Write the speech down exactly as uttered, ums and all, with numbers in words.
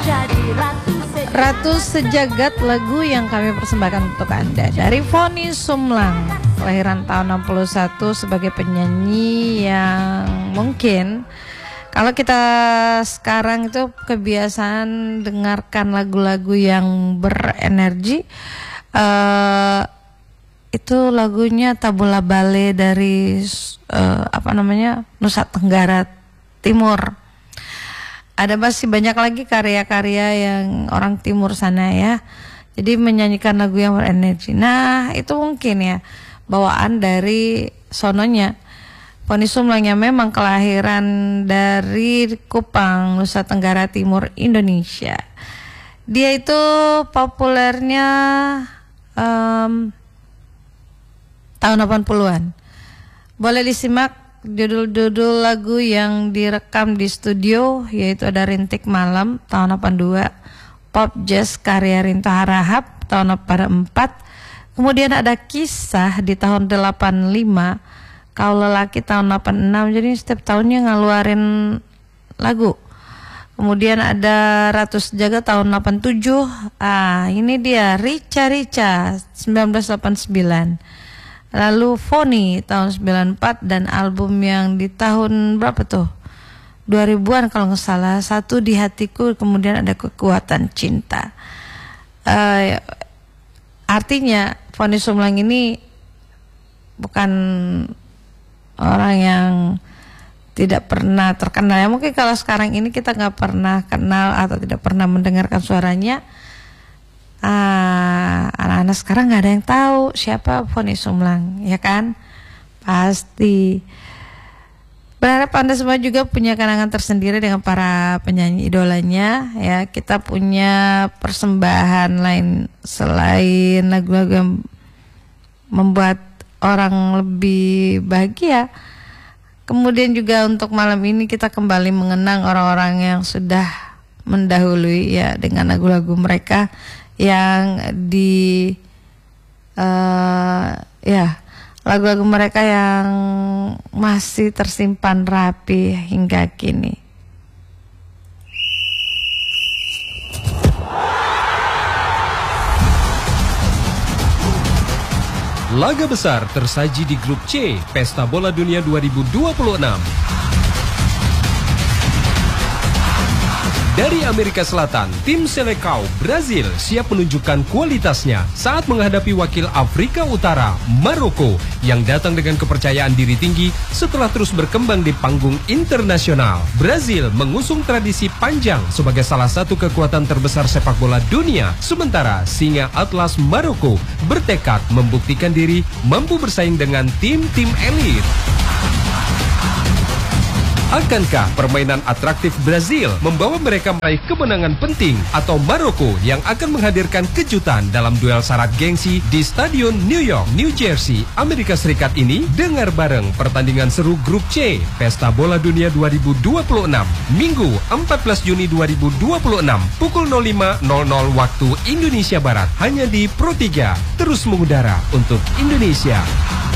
Ratu Sejagat, lagu yang kami persembahkan untuk Anda dari Vonny Sumlang, kelahiran tahun enam puluh satu, sebagai penyanyi yang mungkin kalau kita sekarang itu kebiasaan dengarkan lagu-lagu yang berenergi, uh, itu lagunya Tabula Bale dari uh, apa namanya Nusa Tenggara Timur. Ada masih banyak lagi karya-karya yang orang timur sana ya. Jadi menyanyikan lagu yang berenergi. Nah, itu mungkin ya bawaan dari sononya. Vonny Sumlang yang memang kelahiran dari Kupang, Nusa Tenggara Timur, Indonesia. Dia itu populernya um, tahun delapan puluhan. Boleh disimak judul-judul lagu yang direkam di studio, yaitu ada Rintik Malam tahun delapan dua, Pop Jazz karya Rinto Harahap tahun delapan empat, kemudian ada Kisah di tahun delapan lima, Kau Lelaki tahun delapan enam. Jadi setiap tahunnya ngeluarin lagu. Kemudian ada Ratu Sejagat tahun delapan tujuh. Ah, ini dia Rica Rica sembilan belas delapan sembilan. Lalu Vonny tahun sembilan empat, dan album yang di tahun berapa tuh? dua ribuan kalau nggak salah, Satu di Hatiku, kemudian ada Kekuatan Cinta. Uh, artinya Vonny Sumlang ini bukan orang yang tidak pernah terkenal. Ya, mungkin kalau sekarang ini kita nggak pernah kenal atau tidak pernah mendengarkan suaranya. Ah, anak-anak sekarang nggak ada yang tahu siapa Vonny Sumlang, ya kan? Pasti. Berharap Anda semua juga punya kenangan tersendiri dengan para penyanyi idolanya. Ya, kita punya persembahan lain selain lagu-lagu yang membuat orang lebih bahagia. Kemudian juga untuk malam ini kita kembali mengenang orang-orang yang sudah mendahului ya dengan lagu-lagu mereka yang di uh, ya lagu-lagu mereka yang masih tersimpan rapi hingga kini. Laga besar tersaji di grup C Pesta Bola Dunia dua ribu dua puluh enam. Dari Amerika Selatan, tim Seleção Brazil siap menunjukkan kualitasnya saat menghadapi wakil Afrika Utara, Maroko, yang datang dengan kepercayaan diri tinggi setelah terus berkembang di panggung internasional. Brazil mengusung tradisi panjang sebagai salah satu kekuatan terbesar sepak bola dunia, sementara Singa Atlas Maroko bertekad membuktikan diri mampu bersaing dengan tim-tim elit. Akankah permainan atraktif Brazil membawa mereka meraih kemenangan penting, atau Maroko yang akan menghadirkan kejutan dalam duel syarat gengsi di Stadion New York, New Jersey, Amerika Serikat ini? Dengar bareng pertandingan seru grup C Pesta Bola Dunia dua ribu dua puluh enam, Minggu empat belas Juni dua ribu dua puluh enam, pukul nol lima nol nol waktu Indonesia Barat, hanya di Pro tiga, terus mengudara untuk Indonesia.